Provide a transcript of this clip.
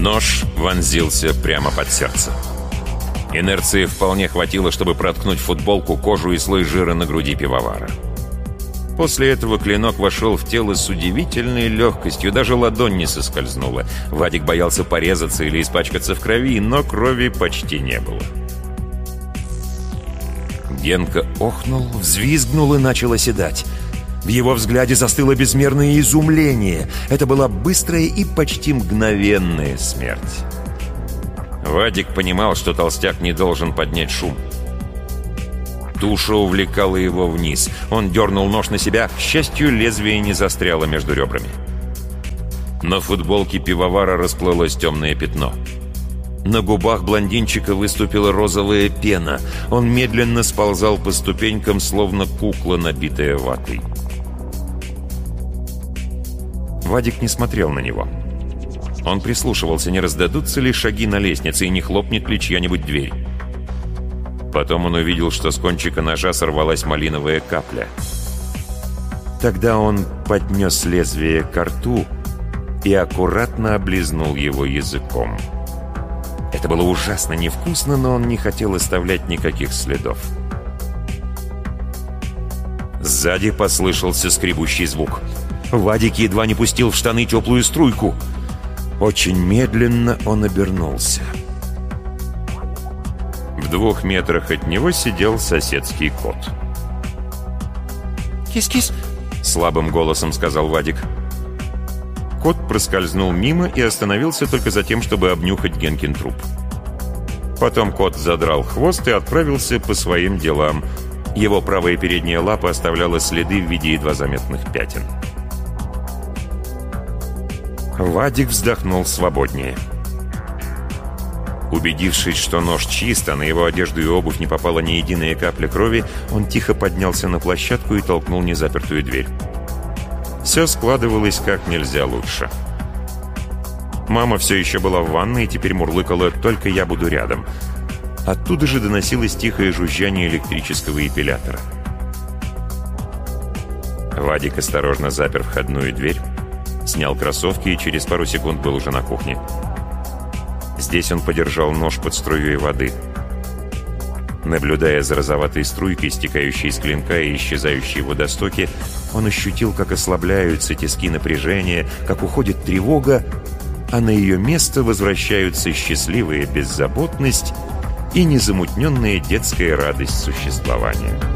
Нож вонзился прямо под сердце. Инерции вполне хватило, чтобы проткнуть футболку, кожу и слой жира на груди пивовара. После этого клинок вошел в тело с удивительной легкостью, даже ладонь не соскользнула. Вадик боялся порезаться или испачкаться в крови, но крови почти не было. Генка охнул, взвизгнул и начал оседать. В его взгляде застыло безмерное изумление. Это была быстрая и почти мгновенная смерть. Вадик понимал, что толстяк не должен поднять шум. Туша увлекала его вниз. Он дернул нож на себя. К счастью, лезвие не застряло между ребрами. На футболке пивовара расплылось темное пятно. На губах блондинчика выступила розовая пена. Он медленно сползал по ступенькам, словно кукла, набитая ватой. Вадик не смотрел на него. Он прислушивался, не раздадутся ли шаги на лестнице и не хлопнет ли чья-нибудь дверь. Потом он увидел, что с кончика ножа сорвалась малиновая капля. Тогда он поднес лезвие ко рту и аккуратно облизнул его языком. Это было ужасно невкусно, но он не хотел оставлять никаких следов. Сзади послышался скребущий звук. Вадик едва не пустил в штаны теплую струйку. Очень медленно он обернулся. В 2 метрах от него сидел соседский кот. «Кис-кис!» — слабым голосом сказал Вадик. Кот проскользнул мимо и остановился только за тем, чтобы обнюхать Генкин труп. Потом кот задрал хвост и отправился по своим делам. Его правая передняя лапа оставляла следы в виде едва заметных пятен. Вадик вздохнул свободнее. Убедившись, что нож чист, а на его одежду и обувь не попала ни единая капля крови, он тихо поднялся на площадку и толкнул незапертую дверь. Все складывалось как нельзя лучше. Мама все еще была в ванной и теперь мурлыкала «Только я буду рядом». Оттуда же доносилось тихое жужжание электрического эпилятора. Вадик осторожно запер входную дверь, снял кроссовки и через пару секунд был уже на кухне. Здесь он подержал нож под струей воды. Наблюдая за розоватой струйкой, стекающей из клинка и исчезающей в водостоке, он ощутил, как ослабляются тиски напряжения, как уходит тревога, а на ее место возвращаются счастливая беззаботность и незамутненная детская радость существования.